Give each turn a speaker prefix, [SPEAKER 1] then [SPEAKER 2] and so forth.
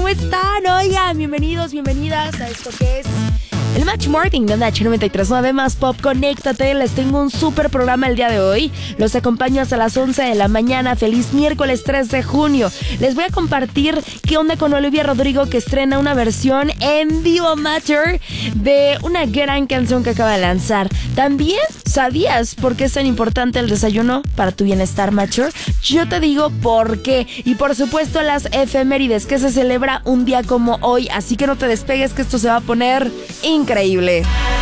[SPEAKER 1] ¿cómo están? Oigan, bienvenidos, bienvenidas a esto que es el Match Morning de H93.9 Más Pop. Conéctate, les tengo un súper programa el día de hoy. Los acompaño hasta las 11 de la mañana. Feliz miércoles 3 de junio. Les voy a compartir qué onda con Olivia Rodrigo, que estrena una versión en vivo Matter de una gran canción que acaba de lanzar. También, ¿sabías por qué es tan importante el desayuno para tu bienestar, Mature? Yo te digo por qué. Y por supuesto las efemérides, que se celebra un día como hoy. Así que no te despegues, que esto se va a poner increíble.